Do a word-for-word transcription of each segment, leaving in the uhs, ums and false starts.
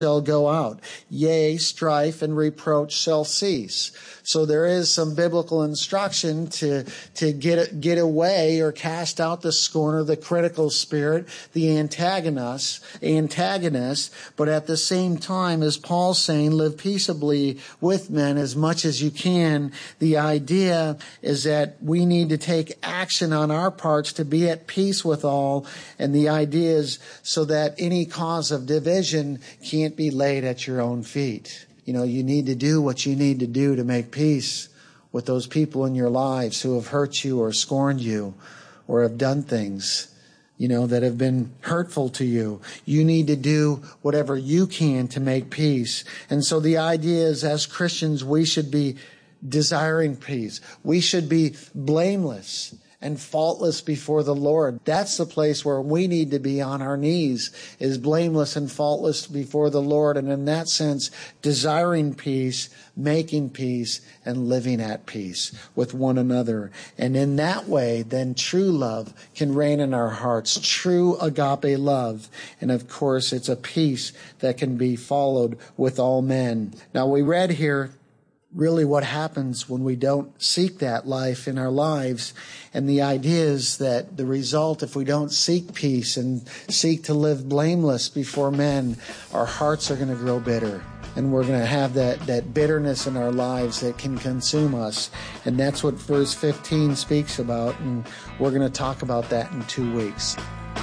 shall go out. Yea, strife and reproach shall cease. So there is some biblical instruction to, to get, get away or cast out the scorner, the critical spirit, the antagonist, antagonist. But at the same time, as Paul's saying, live peaceably with men as much as you can. The idea is that we need to take action on our parts to be at peace with all. And the idea is so that any cause of division can't be laid at your own feet. You know, you need to do what you need to do to make peace with those people in your lives who have hurt you or scorned you or have done things, you know, that have been hurtful to you. You need to do whatever you can to make peace. And so the idea is, as Christians, we should be desiring peace. We should be blameless and faultless before the Lord. That's the place where we need to be on our knees, is blameless and faultless before the Lord. And in that sense, desiring peace, making peace, and living at peace with one another. And in that way, then true love can reign in our hearts, true agape love. And of course, it's a peace that can be followed with all men. Now, we read here really what happens when we don't seek that life in our lives. And the idea is that the result, if we don't seek peace and seek to live blameless before men, our hearts are going to grow bitter. And we're going to have that, that bitterness in our lives that can consume us. And that's what verse fifteen speaks about. And we're going to talk about that in two weeks.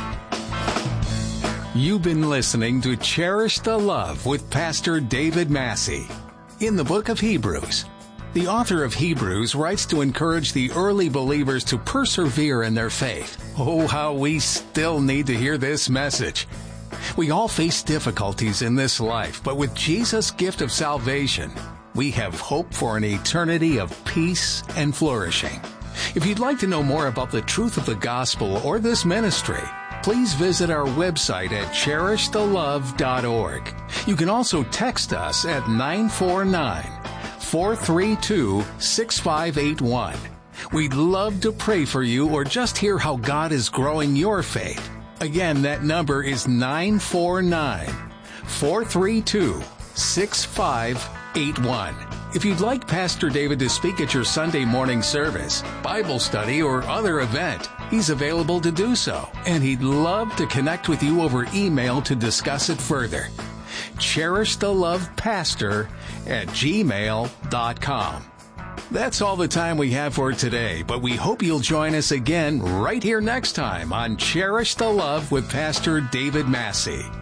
You've been listening to Cherish the Love with Pastor David Massey. In the book of Hebrews, the author of Hebrews writes to encourage the early believers to persevere in their faith. Oh, how we still need to hear this message. We all face difficulties in this life, but with Jesus' gift of salvation, we have hope for an eternity of peace and flourishing. If you'd like to know more about the truth of the gospel or this ministry, please visit our website at cherish the love dot org. You can also text us at nine four nine, four three two, six five eight one. We'd love to pray for you or just hear how God is growing your faith. Again, that number is nine four nine, four three two, six five eight one. If you'd like Pastor David to speak at your Sunday morning service, Bible study, or other event, he's available to do so, and he'd love to connect with you over email to discuss it further. cherish the love pastor at gmail dot com. That's all the time we have for today, but we hope you'll join us again right here next time on Cherish the Love with Pastor David Massey.